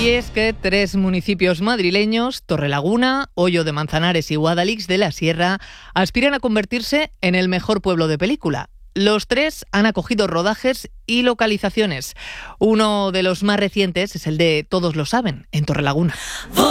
Y es que 3 municipios madrileños, Torrelaguna, Hoyo de Manzanares y Guadalix de la Sierra, aspiran a convertirse en el mejor pueblo de película. Los 3 han acogido rodajes y localizaciones. Uno de los más recientes es el de Todos lo saben, en Torrelaguna.